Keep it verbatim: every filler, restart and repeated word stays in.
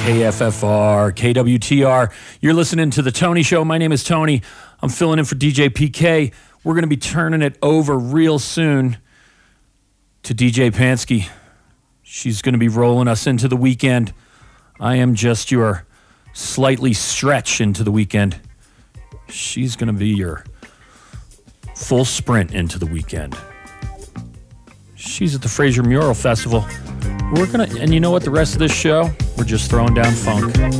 K F F R, K W T R. You're listening to The Tony Show. My name is Tony. I'm filling in for D J P K. We're going to be turning it over real soon to D J Pansky. She's going to be rolling us into the weekend. I am just your slightly stretch into the weekend. She's going to be your full sprint into the weekend. She's at the Fraser Mural Festival. We're gonna, and you know what? The rest of this show, we're just throwing down funk.